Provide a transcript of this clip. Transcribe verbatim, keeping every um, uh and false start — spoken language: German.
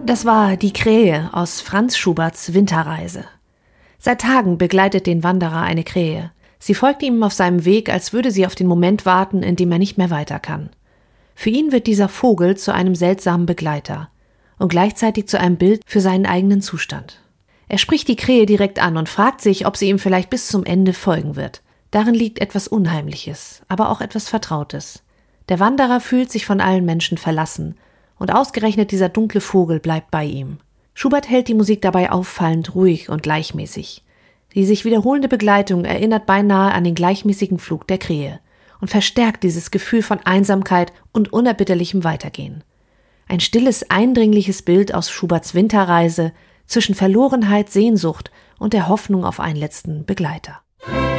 Das war Die Krähe aus Franz Schuberts Winterreise. Seit Tagen begleitet den Wanderer eine Krähe. Sie folgt ihm auf seinem Weg, als würde sie auf den Moment warten, in dem er nicht mehr weiter kann. Für ihn wird dieser Vogel zu einem seltsamen Begleiter und gleichzeitig zu einem Bild für seinen eigenen Zustand. Er spricht die Krähe direkt an und fragt sich, ob sie ihm vielleicht bis zum Ende folgen wird. Darin liegt etwas Unheimliches, aber auch etwas Vertrautes. Der Wanderer fühlt sich von allen Menschen verlassen und ausgerechnet dieser dunkle Vogel bleibt bei ihm. Schubert hält die Musik dabei auffallend ruhig und gleichmäßig. Die sich wiederholende Begleitung erinnert beinahe an den gleichmäßigen Flug der Krähe und verstärkt dieses Gefühl von Einsamkeit und unerbitterlichem Weitergehen. Ein stilles, eindringliches Bild aus Schuberts Winterreise zwischen Verlorenheit, Sehnsucht und der Hoffnung auf einen letzten Begleiter.